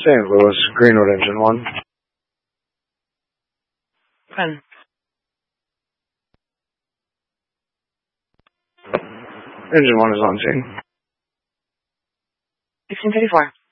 St. Louis, Greenwood Engine 1. When? Engine 1 is on scene. 1634.